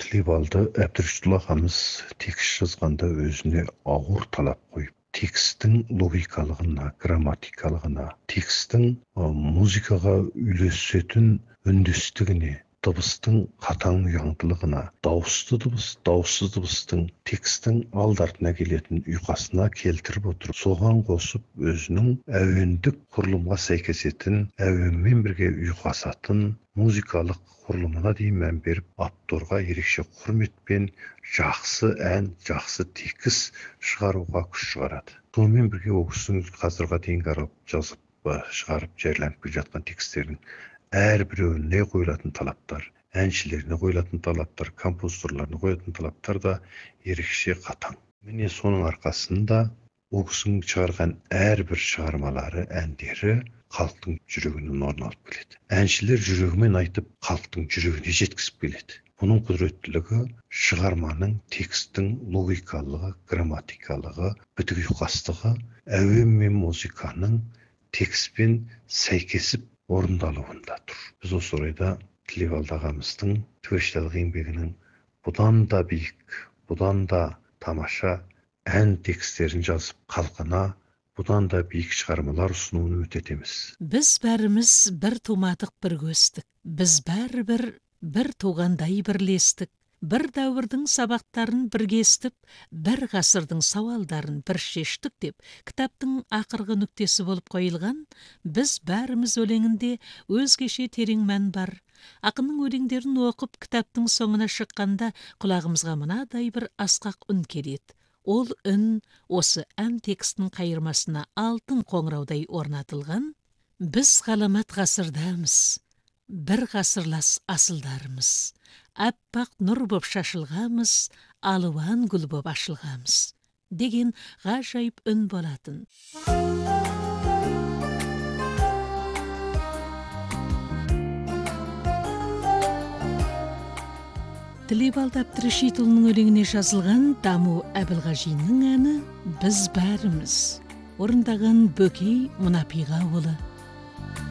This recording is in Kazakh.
Тілебалды Әбдіріштұл ағамыз текст жазғанда өзіне ауыр талап қойып, текстің логикалығына, грамматикалығына, текстің музыкаға үйлесетін үндестігіне, дыбыстың қатаң ұяңдылығына, дауысты дыбыс, дауыссыз дыбыстың текстің алдартына келетін ұйқасына келтіріп отырып, соған қосып өзінің әуендік құрылымға сәйкесетін, әуенмен бірге ұйқасатын музыкалық құрылымына дейін мән беріп, авторға ерекше құрметпен жақсы ән, жақсы текст шығаруға күш шығарады. Сонымен бірге ол кісінің қазірге дейін жазып шығарып жарияланып келе жатқан тексттердің әрбіреуіне қойылатын талаптар, әншілеріне қойылатын талаптар, композиторларына қойылатын талаптар да ерекше қатаң. Міне соның арқасында ол кісінің шығарған әрбір шығармалары, әндері халықтың жүрегінен орын алып келеді. Әншілер жүрегімен айтып, халықтың жүрегіне жеткізіп келеді. Бұның құдіреттілігі шығарманың текстің логикалығы, грамматикалығы, бітік ұйқастығы, әуен мен музыканың текстпен сәйкесіп орындалуында тұр. Біз осы орайда Тілебалды ағамыздың творчестволық еңбегінің бұдан да биік, бұдан да тамаша ән текстерін жазып халқына бұдан да биік шығармалар ұсынуын үміт етеміз. Біз бәріміз бір тумадық, бір өстік. Біз бәрібір бір туғандай бірлестік. Бір дәуірдің сабақтарын бірге естіп, бір ғасырдың сауалдарын бір шештік деп, кітаптың ақырғы нүктесі болып қойылған «Біз бәріміз» өлеңінде өзгеше терең мән бар. Ақынның өлеңдерін оқып, кітаптың соңына шыққанда құлағымызға мынадай бір асқақ үн келеді. Ол үн осы ән текстінің қайырмасына алтын қоңыраудай орнатылған. Біз ғаламат ғасырдамыз, бір ғасырлас асылдарымыз. Әппақ нұр боп шашылғамыз, алуан гүл боп ашылғамыз деген ғажайып үн болатын. Тілебалды Әбдірашитұлының өлеңіне жазылған Даму Әбілғажиннің әні «Біз бәріміз». Орындаған Бөкей Мұнапиғаұлы.